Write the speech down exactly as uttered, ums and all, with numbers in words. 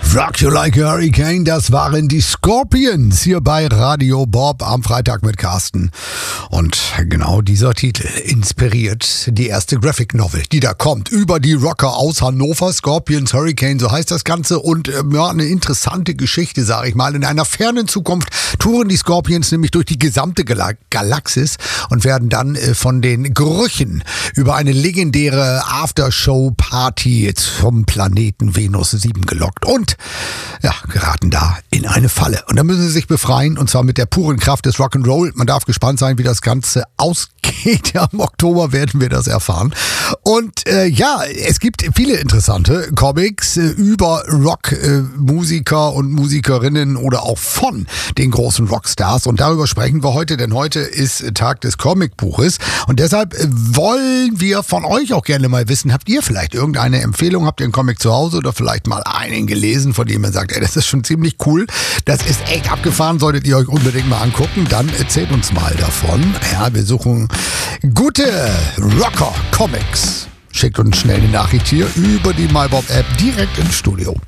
Rock You Like a Hurricane, das waren die Scorpions hier bei Radio Bob am Freitag mit Carsten. Und genau dieser Titel inspiriert die erste Graphic Novel, die da kommt, über die Rocker aus Hannover. Scorpions Hurricane, so heißt das Ganze. Und ähm, ja, eine interessante Geschichte, sage ich mal. In einer fernen Zukunft touren die Scorpions nämlich durch die gesamte Gal- Galaxis und werden dann äh, von den Gerüchen über eine legendäre Aftershow-Party zum Planeten Venus sieben gelockt. Und ja, geraten da in eine Falle. Und da müssen sie sich befreien, und zwar mit der puren Kraft des Rock'n'Roll. Man darf gespannt sein, wie das Ganze ausgeht. Ja, im Oktober werden wir das erfahren. Und äh, ja, es gibt viele interessante Comics äh, über Rockmusiker äh, und Musikerinnen oder auch von den großen Rockstars. Und darüber sprechen wir heute, denn heute ist Tag des Comicbuches. Und deshalb äh, wollen wir von euch auch gerne mal wissen, habt ihr vielleicht irgendeine Empfehlung? Habt ihr einen Comic zu Hause oder vielleicht mal einen gelesen, von dem man sagt, ey, das ist schon ziemlich cool, das ist echt abgefahren, solltet ihr euch unbedingt mal angucken, dann erzählt uns mal davon. Ja, wir suchen gute Rocker-Comics. Schickt uns schnell eine Nachricht hier über die MyBob-App direkt ins Studio.